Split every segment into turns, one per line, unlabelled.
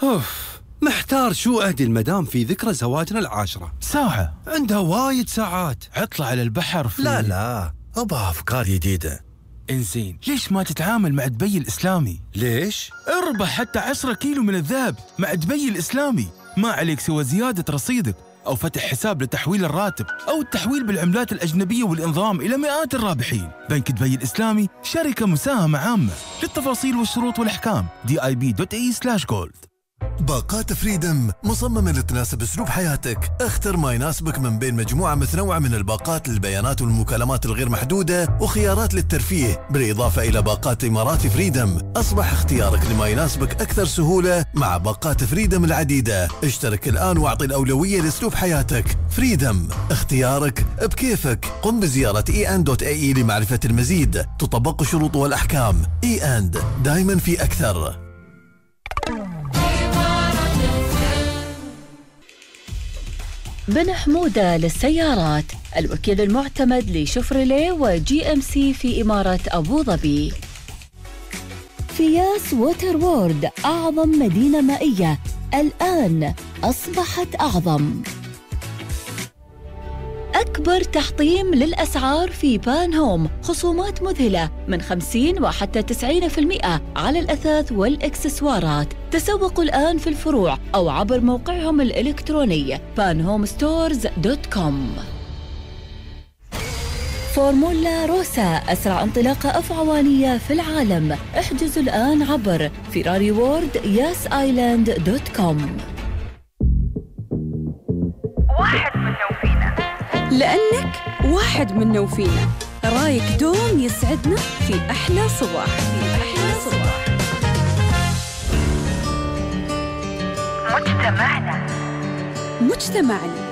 محتار شو أهدي المدام في ذكرى زواجنا 10.
ساعة؟
عندها وايد ساعات.
عطلة على البحر في
لا أبغى أفكار جديدة.
إنزين، ليش ما تتعامل مع دبي الإسلامي؟
ليش؟
اربح حتى 10 كيلو من الذهب مع دبي الإسلامي. ما عليك سوى زيادة رصيدك أو فتح حساب لتحويل الراتب أو التحويل بالعملات الأجنبية والإنضمام إلى مئات الرابحين. بنك دبي الإسلامي شركة مساهمة عامة. للتفاصيل والشروط والأحكام dib.ae/gold.
باقات فريدم مصممة لتناسب أسلوب حياتك. اختر ما يناسبك من بين مجموعة متنوعة من الباقات للبيانات والمكالمات الغير محدودة وخيارات للترفيه، بالإضافة إلى باقات إمارات فريدم. أصبح اختيارك لما يناسبك أكثر سهولة مع باقات فريدم العديدة. اشترك الآن واعطي الأولوية لأسلوب حياتك. فريدم، اختيارك بكيفك. قم بزيارة en.ae لمعرفة المزيد. تطبق الشروط والأحكام. en دائما في أكثر.
بن حمودة للسيارات، الوكيل المعتمد لشفرليه وجي ام سي في إمارة أبو ظبي. فياس ووتر وورد، أعظم مدينة مائية الآن أصبحت أعظم. أكبر تحطيم للأسعار في بان هوم، خصومات مذهلة من 50 وحتى 90% على الأثاث والإكسسوارات. تسوقوا الآن في الفروع أو عبر موقعهم الإلكتروني panhomestores.com. فورمولا روسا، أسرع انطلاقة أفعوانية في العالم. احجزوا الآن عبر ferrariworld.com.
واحد منا وفينا،
لأنك واحد منا وفينا. رايك دوم يسعدنا في أحلى صباح. مجتمعنا.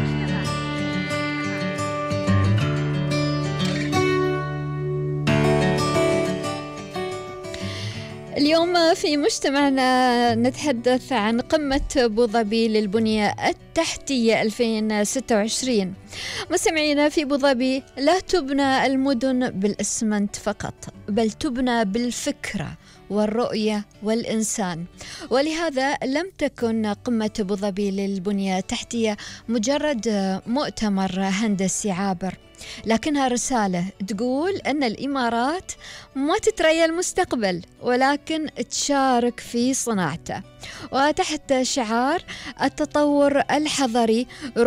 اليوم في مجتمعنا نتحدث عن قمة أبو ظبي للبنية التحتية 2026. مستمعينا، في أبو ظبي لا تبنى المدن بالإسمنت فقط، بل تبنى بالفكرة والرؤية والإنسان. ولهذا لم تكن قمة أبو ظبي للبنية التحتية مجرد مؤتمر هندسي عابر، لكنها رسالة تقول أن الإمارات ما تتريا المستقبل ولكن تشارك في صناعته. وتحت شعار التطور الحضري،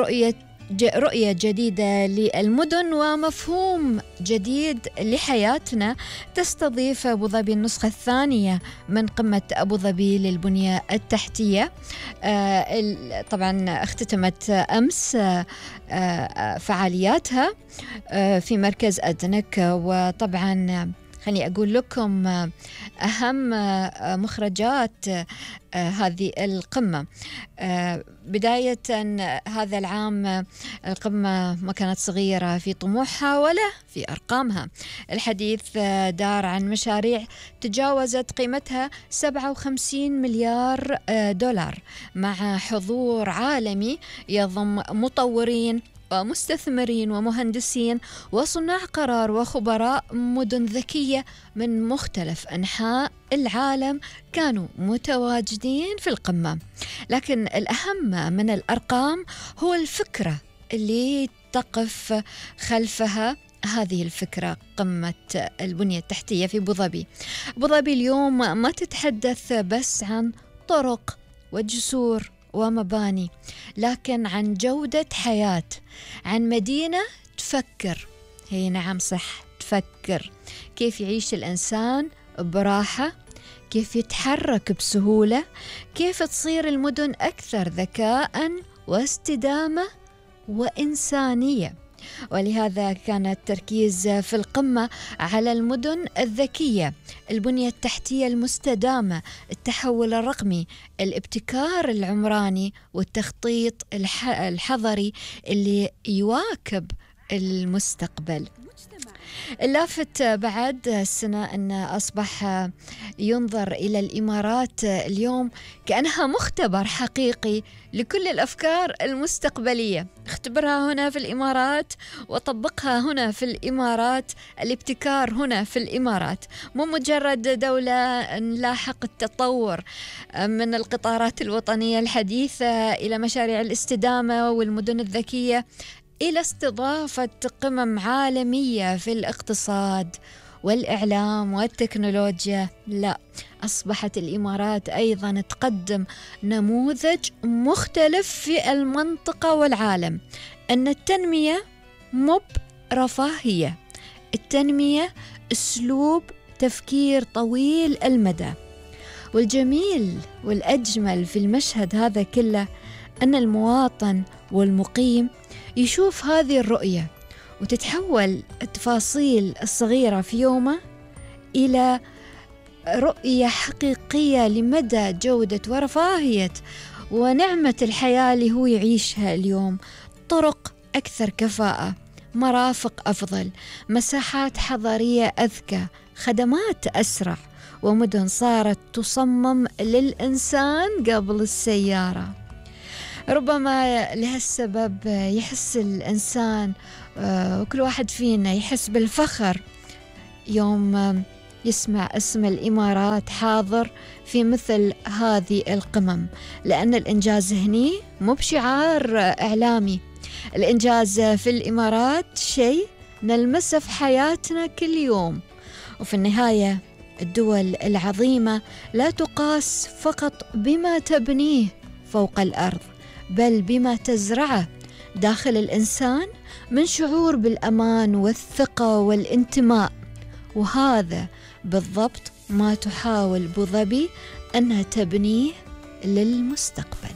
رؤية جديدة للمدن ومفهوم جديد لحياتنا، تستضيف أبو ظبي النسخة الثانية من قمة أبو ظبي للبنية التحتية. طبعا اختتمت أمس فعالياتها في مركز أدنك. وطبعا خليني أقول لكم أهم مخرجات هذه القمة. بداية هذا العام القمة ما كانت صغيرة في طموحها ولا في أرقامها. الحديث دار عن مشاريع تجاوزت قيمتها 57 مليار دولار، مع حضور عالمي يضم مطورين ومستثمرين ومهندسين وصناع قرار وخبراء مدن ذكية من مختلف أنحاء العالم كانوا متواجدين في القمة. لكن الأهم من الأرقام هو الفكرة اللي تقف خلفها هذه الفكرة، قمة البنية التحتية في أبو ظبي. أبو ظبي اليوم ما تتحدث بس عن طرق وجسور ومباني، لكن عن جودة حياة، عن مدينة تفكر. هي نعم صح، تفكر كيف يعيش الإنسان براحة، كيف يتحرك بسهولة، كيف تصير المدن أكثر ذكاء واستدامة وإنسانية. ولهذا كان التركيز في القمة على المدن الذكية، البنية التحتية المستدامة، التحول الرقمي، الابتكار العمراني، والتخطيط الحضري اللي يواكب المستقبل. اللافت بعد السنة أن أصبح ينظر إلى الإمارات اليوم كأنها مختبر حقيقي لكل الأفكار المستقبلية. اختبرها هنا في الإمارات وطبقها هنا في الإمارات. الابتكار هنا في الإمارات، مو مجرد دولة نلاحق التطور من القطارات الوطنية الحديثة إلى مشاريع الاستدامة والمدن الذكية إلى استضافة قمم عالمية في الاقتصاد والإعلام والتكنولوجيا. لا، أصبحت الإمارات أيضا تقدم نموذج مختلف في المنطقة والعالم، أن التنمية مو رفاهية، التنمية أسلوب تفكير طويل المدى. والجميل والأجمل في المشهد هذا كله أن المواطن والمقيم يشوف هذه الرؤية وتتحول التفاصيل الصغيرة في يومه إلى رؤية حقيقية لمدى جودة ورفاهية ونعمة الحياة اللي هو يعيشها اليوم. طرق أكثر كفاءة، مرافق أفضل، مساحات حضرية أذكى، خدمات أسرع، ومدن صارت تصمم للإنسان قبل السيارة. ربما لهالسبب يحس الإنسان وكل واحد فينا يحس بالفخر يوم يسمع اسم الإمارات حاضر في مثل هذه القمم، لأن الإنجاز هني مو بشعار إعلامي، الإنجاز في الإمارات شيء نلمسه في حياتنا كل يوم. وفي النهاية الدول العظيمة لا تقاس فقط بما تبنيه فوق الأرض، بل بما تزرعه داخل الإنسان من شعور بالأمان والثقة والانتماء. وهذا بالضبط ما تحاول أبو ظبي أنها تبنيه للمستقبل.